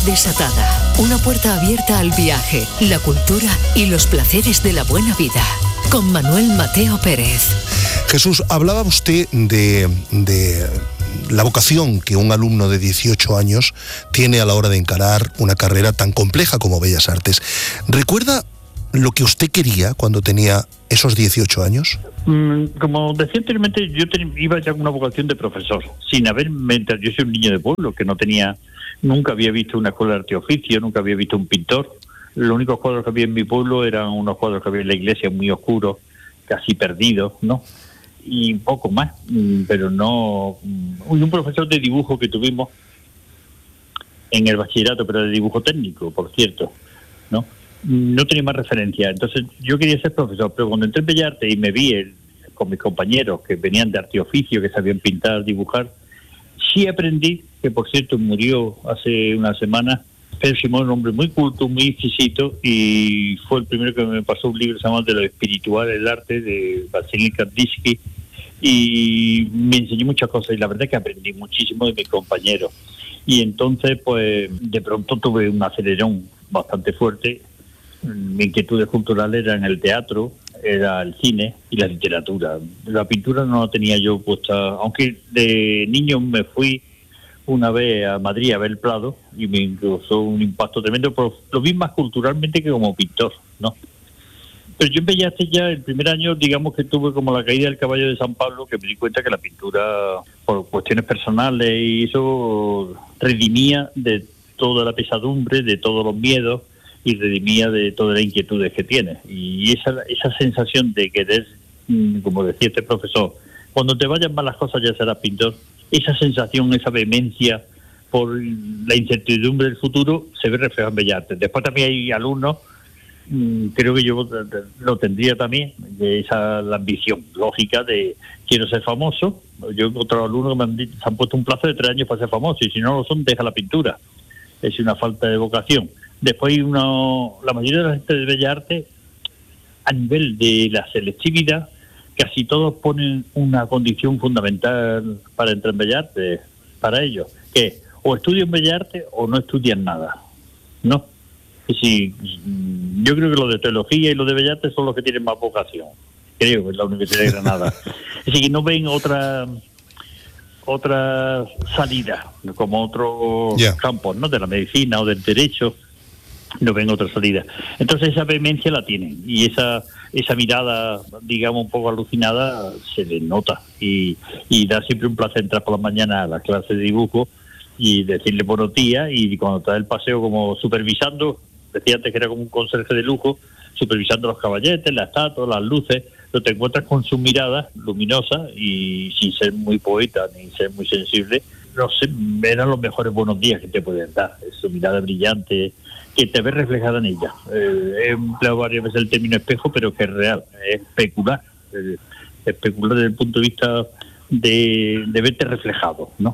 Desatada, una puerta abierta al viaje, la cultura y los placeres de la buena vida. Con Manuel Mateo Pérez. Jesús, hablaba usted de la vocación que un alumno de 18 años tiene a la hora de encarar una carrera tan compleja como Bellas Artes. ¿Recuerda lo que usted quería cuando tenía esos 18 años? Como decía anteriormente, yo iba ya con una vocación de profesor, yo soy un niño de pueblo que nunca había visto una escuela de arte y oficio, nunca había visto un pintor. Los únicos cuadros que había en mi pueblo eran unos cuadros que había en la iglesia muy oscuros, casi perdidos, ¿no? Y poco más, pero no... Un profesor de dibujo que tuvimos en el bachillerato, pero de dibujo técnico, por cierto, ¿no? No tenía más referencia. Entonces yo quería ser profesor, pero cuando entré en Bellas Artes y me vi con mis compañeros que venían de arte y oficio, que sabían pintar, dibujar, sí aprendí, que por cierto murió hace una semana, Pedro Simón, un hombre muy culto, muy exquisito, y fue el primero que me pasó un libro que se llama De lo espiritual, el arte, de Vasily Kandinsky, y me enseñó muchas cosas, y la verdad es que aprendí muchísimo de mis compañeros. Y entonces, pues, de pronto tuve un acelerón bastante fuerte. Mi inquietudes culturales eran el teatro, era el cine y la literatura. La pintura no la tenía yo puesta, aunque de niño me fui una vez a Madrid a ver el Prado y me causó un impacto tremendo, pero lo vi más culturalmente que como pintor, ¿no? Pero yo en Bellas Artes ya el primer año, digamos que tuve como la caída del caballo de San Pablo, que me di cuenta que la pintura, por cuestiones personales y eso, redimía de toda la pesadumbre, de todos los miedos y redimía de todas las inquietudes que tiene. Y esa sensación de querer, como decía este profesor, cuando te vayan mal las cosas ya serás pintor, esa sensación, esa vehemencia por la incertidumbre del futuro se ve reflejada en Bellas Artes. Después también hay alumnos, creo que yo lo tendría también, de la ambición lógica de quiero ser famoso. Yo he encontrado alumnos que se han puesto un plazo de 3 años para ser famoso y si no lo son, deja la pintura. Es una falta de vocación. Después hay la mayoría de la gente de Bellas Artes, a nivel de la selectividad, casi todos ponen una condición fundamental para entrar en Bellas Artes, para ellos, que o estudian Bellas Artes o no estudian nada, ¿no? Y si, yo creo que los de teología y los de Bellas Artes son los que tienen más vocación, creo, en la Universidad de Granada. Así que no ven otra salida, como otros campos, ¿no? De la medicina o del derecho, no ven otra salida. Entonces esa vehemencia la tienen y esa mirada, digamos, un poco alucinada se les nota y da siempre un placer entrar por la mañana a la clase de dibujo y decirle buenos días y cuando está el paseo como supervisando, decía antes que era como un conserje de lujo, supervisando los caballetes, las estatuas, las luces, pero te encuentras con su mirada luminosa y sin ser muy poeta ni ser muy sensible, no sé, eran los mejores buenos días que te pueden dar, su mirada brillante, que te ves reflejada en ella. He empleado varias veces el término espejo, pero que es real, es especular desde el punto de vista de verte reflejado, ¿no?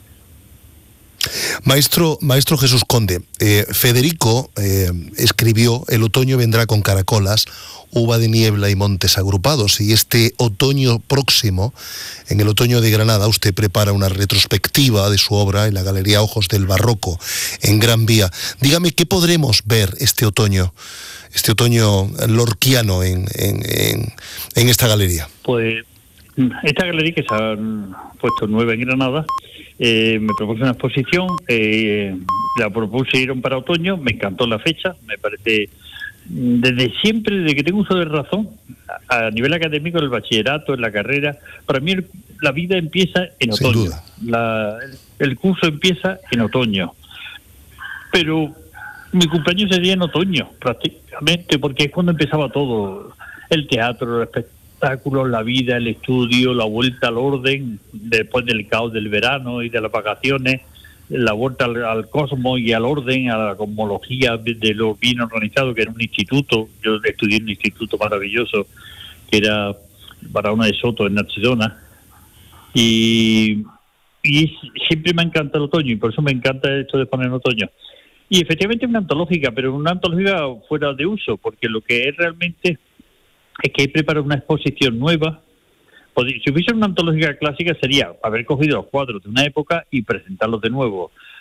Maestro Jesús Conde, Federico escribió El otoño vendrá con caracolas, uva de niebla y montes agrupados, y este otoño próximo, en el otoño de Granada, usted prepara una retrospectiva de su obra en la Galería Ojos del Barroco, en Gran Vía. Dígame, ¿qué podremos ver este otoño lorquiano en esta galería? Pues esta galería que se ha puesto nueva en Granada, me propuso una exposición, la propusieron para otoño, me encantó la fecha, me parece, desde siempre, desde que tengo uso de razón, a nivel académico, en el bachillerato, en la carrera, para mí la vida empieza en otoño, el curso empieza en otoño, pero mi cumpleaños sería en otoño, prácticamente, porque es cuando empezaba todo, el teatro, el espectáculo, la vida, el estudio, la vuelta al orden, después del caos del verano y de las vacaciones, la vuelta al cosmos y al orden, a la cosmología de lo bien organizado, que era un instituto. Yo estudié en un instituto maravilloso, que era Barahona de Soto, en Archidona, y siempre me encanta el otoño, y por eso me encanta esto de poner en otoño. Y efectivamente una antológica, pero una antológica fuera de uso, porque lo que es realmente es que he preparado una exposición nueva. Si hubiese una antología clásica sería haber cogido los cuadros de una época y presentarlos de nuevo.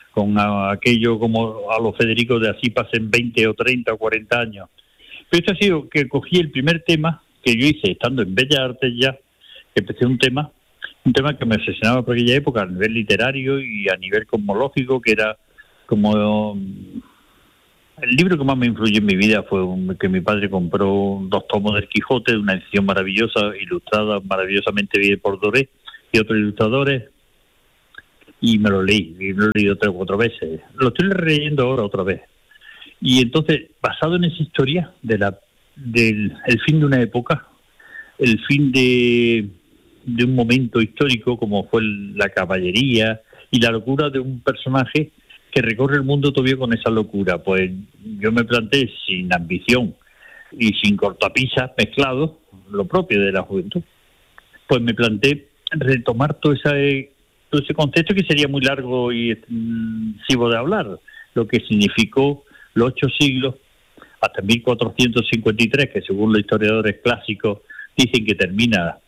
aquello como a los Federico de así pasen 20 o 30 o 40 años. Pero esto ha sido que cogí el primer tema que yo hice estando en Bellas Artes ya, que empecé un tema que me obsesionaba por aquella época a nivel literario y a nivel cosmológico, que era como... El libro que más me influyó en mi vida fue que mi padre compró 2 tomos del Quijote, de una edición maravillosa, ilustrada maravillosamente bien por Doré y otros ilustradores, y me lo leí, y lo he leído 3 o 4 veces. Lo estoy leyendo ahora otra vez. Y entonces, basado en esa historia del fin de una época, el fin de un momento histórico como fue la caballería y la locura de un personaje que recorre el mundo todavía con esa locura, pues yo me planteé sin ambición y sin cortapisas mezclado, lo propio de la juventud, pues me planteé retomar todo ese concepto que sería muy largo y extensivo de hablar, lo que significó los 8 siglos hasta 1453, que según los historiadores clásicos dicen que termina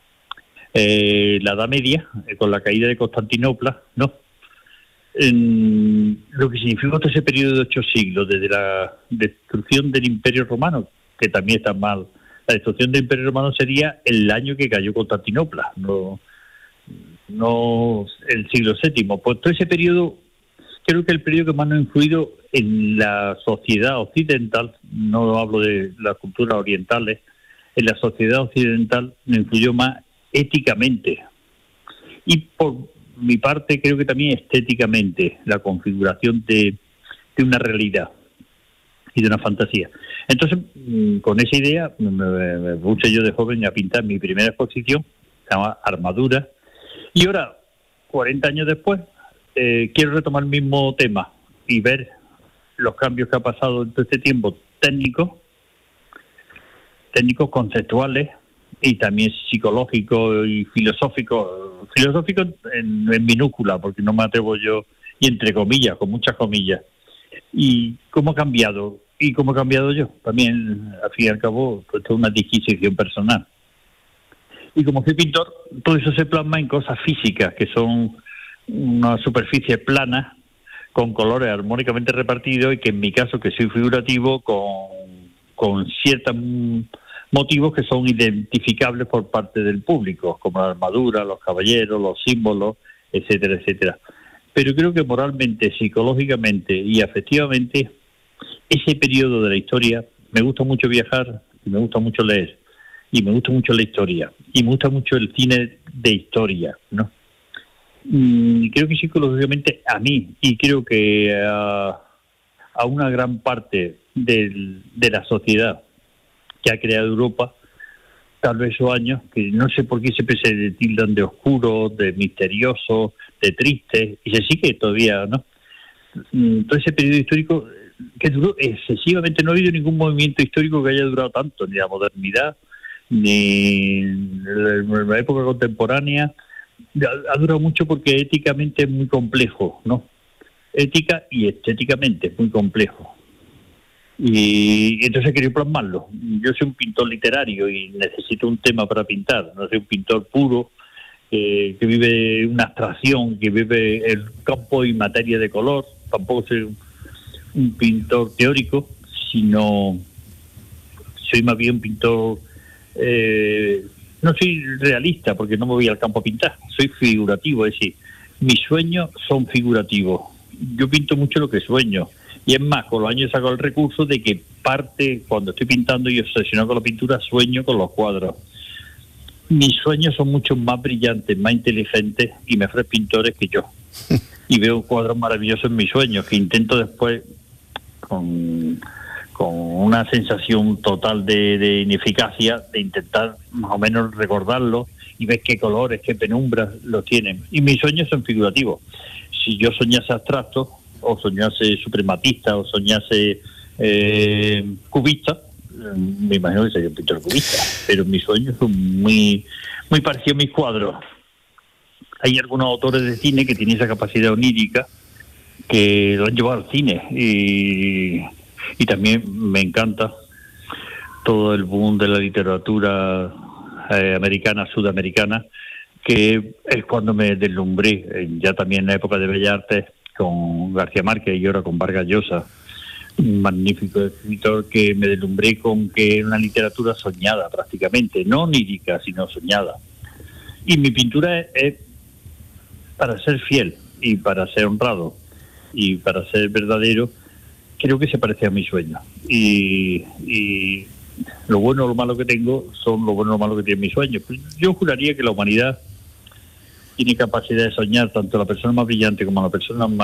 la Edad Media, con la caída de Constantinopla, ¿no? En lo que significó todo ese periodo de 8 siglos, desde la destrucción del Imperio Romano, que también está mal. La destrucción del Imperio Romano sería el año que cayó Constantinopla, no el siglo VII. Pues todo ese periodo, creo que el periodo que más nos ha influido en la sociedad occidental, no hablo de las culturas orientales, en la sociedad occidental nos influyó más éticamente. Y por mi parte creo que también estéticamente, la configuración de una realidad y de una fantasía. Entonces, con esa idea me puse yo de joven a pintar mi primera exposición, se llama Armadura, y ahora, 40 años después, quiero retomar el mismo tema y ver los cambios que ha pasado en todo este tiempo, técnicos conceptuales, y también psicológico y filosófico en minúscula, porque no me atrevo yo, y entre comillas, con muchas comillas. Y cómo ha cambiado, y cómo he cambiado yo, también, al fin y al cabo, pues es una adquisición personal. Y como soy pintor, todo eso se plasma en cosas físicas, que son una superficie plana, con colores armónicamente repartidos, y que en mi caso, que soy figurativo, con ciertos motivos que son identificables por parte del público, como la armadura, los caballeros, los símbolos, etcétera, etcétera. Pero creo que moralmente, psicológicamente y afectivamente, ese periodo de la historia, me gusta mucho viajar, y me gusta mucho leer, y me gusta mucho la historia, y me gusta mucho el cine de historia, ¿no? Y creo que psicológicamente a mí, y creo que a una gran parte de la sociedad que ha creado Europa, tal vez esos años, que no sé por qué siempre se tildan de oscuro, de misterioso, de triste, y se sigue todavía, ¿no? Todo ese periodo histórico que duró excesivamente, no ha habido ningún movimiento histórico que haya durado tanto, ni la modernidad, ni la época contemporánea. Ha durado mucho porque éticamente es muy complejo, ¿no? Ética y estéticamente es muy complejo. Y entonces quería plasmarlo. Yo soy un pintor literario y necesito un tema para pintar. No soy un pintor puro que vive una abstracción, que vive el campo y materia de color. Tampoco soy un pintor teórico, sino soy más bien un pintor... no soy realista porque no me voy al campo a pintar. Soy figurativo, es decir, mis sueños son figurativos. Yo pinto mucho lo que sueño. Y es más, con los años saco el recurso de que cuando estoy pintando y obsesionado con la pintura, sueño con los cuadros. Mis sueños son mucho más brillantes, más inteligentes y mejores pintores que yo. Y veo cuadros maravillosos en mis sueños, que intento después, con una sensación total de ineficacia, de intentar más o menos recordarlo y ver qué colores, qué penumbras lo tienen. Y mis sueños son figurativos. Si yo soñase abstracto, o soñase suprematista, o soñase cubista, me imagino que sería un pintor cubista, pero mis sueños son muy muy parecidos a mis cuadros. Hay algunos autores de cine que tienen esa capacidad onírica, que lo han llevado al cine, y también me encanta todo el boom de la literatura americana, sudamericana, que es cuando me deslumbré, ya también en la época de Bellas Artes, con García Márquez y ahora con Vargas Llosa, un magnífico escritor que me deslumbré con que era una literatura soñada prácticamente, no onírica, sino soñada. Y mi pintura es para ser fiel y para ser honrado y para ser verdadero, creo que se parece a mi sueño. Y lo bueno o lo malo que tengo son lo bueno o lo malo que tiene mi sueño. Yo juraría que la humanidad tiene capacidad de soñar, tanto la persona más brillante como la persona más